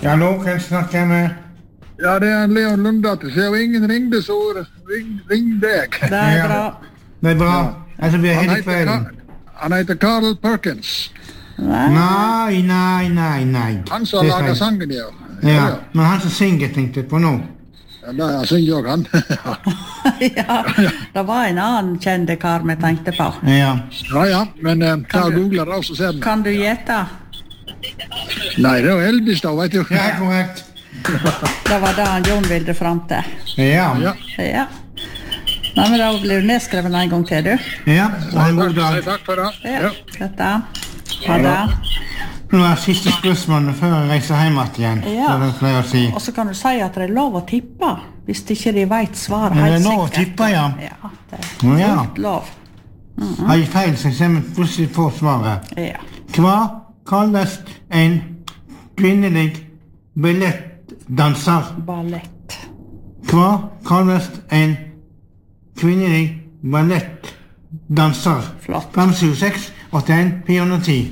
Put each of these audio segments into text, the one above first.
Ja, nå kan jeg snakke med... Ja, det Leon Lundater. Så ingen ringde, så ring deg. Det bra. Det bra. Altså, vi hele kvelden. Han heter Carl Perkins. Nei. Han som lager sangen, ja. Ja, men han som synger, tenkte jeg på nå. Ja, han synger jo han. Ja, det var en annen kjente kar vi tenkte på. Ja, men ta og google det, så ser den. Kan du gjette? Nei, det var Elvis da, vet du. ja, korrekt. Det var det han Jon ville fram til. Ja. Ja. Nei, men da blir du nedskrevet en gang til, du. Ja, ha en god dag. Takk for det. Ja, dette. Ha det. Nå siste spørsmålet før jeg reiser hjem igjen. Ja. Det pleier å si. Og så kan du si at det lov å tippe, hvis ikke de vet svaret helt Det sikkert. lov å tippe, ja. Ja, det Ja. fullt lov. Har jeg feil, så jeg ser meg plutselig på svaret. Ja. Hva kalles en kvinnelig ballettdanser? Ballett. Hva kalles en kvinnelig ballettdanser? Flott. 576 81 410.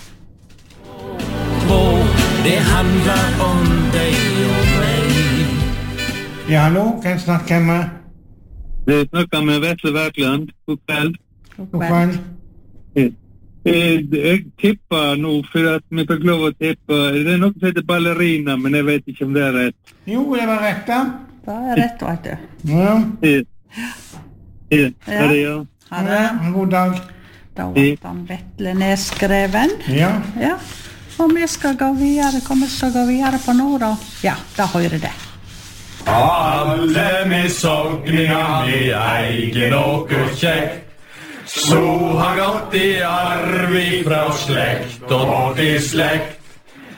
Det handlar om dig och mig. Ja, hallo, kan jeg snakke med? Du snakker med Vetle Werkland. God kveld. God kveld. Jeg tipper nå, for at vi fikk lov å tippe. Det noe som heter ballerina, men jeg vet ikke om det rett. Jo, det var rett da. Det rett, vet du. Ja. Er det ja? Ha det. En god dag. Da var han Vetle nedskreven. Ja. Ja. Og vi skal gå videre. Hva vi skal gå videre på nå, da? Ja, da hører det. Alle misogningar med egen och käkt. Så har gått i arv ifrån släkt och till släkt.